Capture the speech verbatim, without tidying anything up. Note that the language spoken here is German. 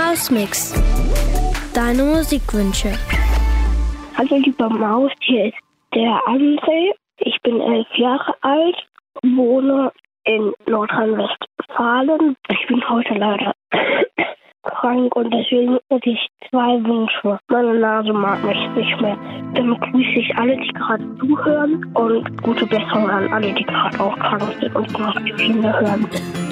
Hausmix. Deine Musikwünsche. Hallo liebe Maus, hier ist der André. Ich bin elf Jahre alt, wohne in Nordrhein-Westfalen. Ich bin heute leider krank und deswegen hätte ich zwei Wünsche. Meine Nase mag mich nicht mehr. Dann grüße ich alle, die gerade zuhören und gute Besserung an alle, die gerade auch krank sind und noch die Kinder hören.